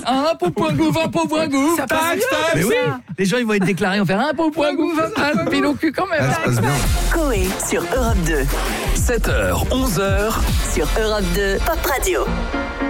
Un pot point gouffre, un pot point gouffre. Ça passe bien, Mais oui, ça. les gens ils vont être déclarés, on va faire un pot point gouffre, un pile au cul quand même. Ah, ça passe bien. Coé sur Europe 2. 7h, 11h. Sur Europe 2, Pop Radio.